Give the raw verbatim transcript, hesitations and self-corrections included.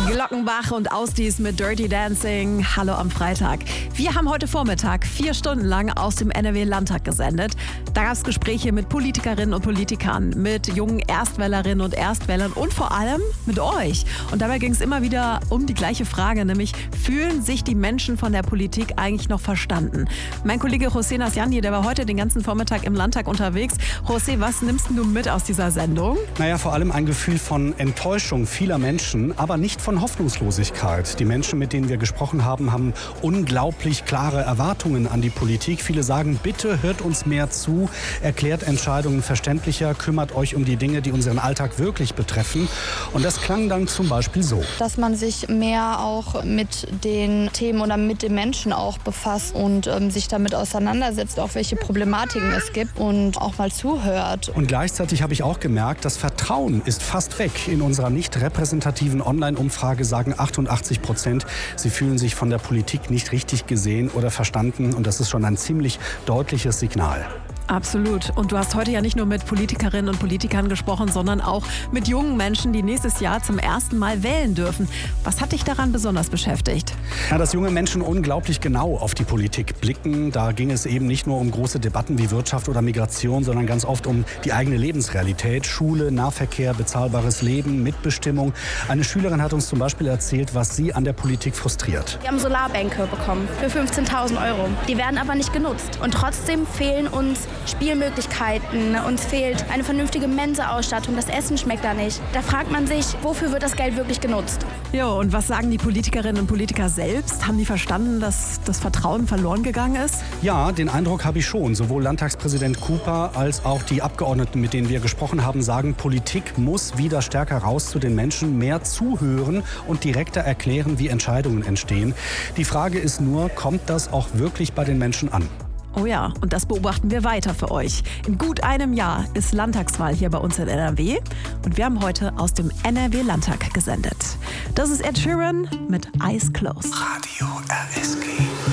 Glockenbach und Ausdies mit Dirty Dancing. Hallo am Freitag. Wir haben heute Vormittag vier Stunden lang aus dem N R W-Landtag gesendet. Da gab es Gespräche mit Politikerinnen und Politikern, mit jungen Erstwählerinnen und Erstwählern und vor allem mit euch. Und dabei ging es immer wieder um die gleiche Frage, nämlich fühlen sich die Menschen von der Politik eigentlich noch verstanden? Mein Kollege José Nasjandi, der war heute den ganzen Vormittag im Landtag unterwegs. José, was nimmst du mit aus dieser Sendung? Naja, vor allem ein Gefühl von Enttäuschung vieler Menschen, aber nicht von Hoffnungslosigkeit. Die Menschen, mit denen wir gesprochen haben, haben unglaublich klare Erwartungen an die Politik. Viele sagen, bitte hört uns mehr zu, erklärt Entscheidungen verständlicher, kümmert euch um die Dinge, die unseren Alltag wirklich betreffen. Und das klang dann zum Beispiel so. Dass man sich mehr auch mit den Themen oder mit den Menschen auch befasst und ähm, sich damit auseinandersetzt, auch welche Problematiken es gibt und auch mal zuhört. Und gleichzeitig habe ich auch gemerkt, das Vertrauen ist fast weg. In unserer nicht repräsentativen Online-Umfrage sagen achtundachtzig Prozent, sie fühlen sich von der Politik nicht richtig gesehen oder verstanden. Und das ist schon ein ziemlich deutliches Signal. Absolut. Und du hast heute ja nicht nur mit Politikerinnen und Politikern gesprochen, sondern auch mit jungen Menschen, die nächstes Jahr zum ersten Mal wählen dürfen. Was hat dich daran besonders beschäftigt? Ja, dass junge Menschen unglaublich genau auf die Politik blicken. Da ging es eben nicht nur um große Debatten wie Wirtschaft oder Migration, sondern ganz oft um die eigene Lebensrealität. Schule, Nahverkehr, bezahlbares Leben, Mitbestimmung. Eine Schülerin hat uns zum Beispiel erzählt, was sie an der Politik frustriert. Wir haben Solarbänke bekommen für fünfzehntausend Euro. Die werden aber nicht genutzt. Und trotzdem fehlen uns Spielmöglichkeiten, uns fehlt eine vernünftige Mensa-Ausstattung, das Essen schmeckt da nicht. Da fragt man sich, wofür wird das Geld wirklich genutzt? Ja, und was sagen die Politikerinnen und Politiker selbst? Haben die verstanden, dass das Vertrauen verloren gegangen ist? Ja, den Eindruck habe ich schon. Sowohl Landtagspräsident Cooper als auch die Abgeordneten, mit denen wir gesprochen haben, sagen, Politik muss wieder stärker raus zu den Menschen, mehr zuhören und direkter erklären, wie Entscheidungen entstehen. Die Frage ist nur, kommt das auch wirklich bei den Menschen an? Oh ja, und das beobachten wir weiter für euch. In gut einem Jahr ist Landtagswahl hier bei uns in N R W und wir haben heute aus dem N R W-Landtag gesendet. Das ist Ed Sheeran mit Eyes Closed. Radio R S G.